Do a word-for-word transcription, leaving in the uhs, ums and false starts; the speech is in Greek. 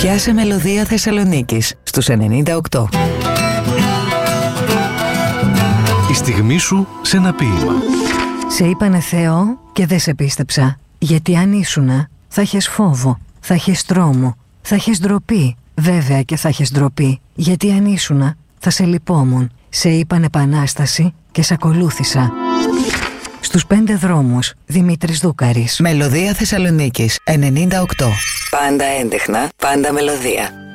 Πιάσε μελωδία Θεσσαλονίκης στους ενενήντα οκτώ. Η στιγμή σου σε ένα ποίημα. Σε είπανε Θεό και δεν σε πίστεψα. Γιατί αν ήσουνα, θα έχεις φόβο, θα έχεις τρόμο, θα έχεις ντροπή. Βέβαια και θα έχεις ντροπή. Γιατί αν ήσουνα, θα σε λυπόμουν. Σε είπαν επανάσταση και σε ακολούθησα. Στους πέντε δρόμους, Δημήτρης Δούκαρης. Μελωδία Θεσσαλονίκης ενενήντα οκτώ. Πάντα έντεχνα, πάντα μελωδία.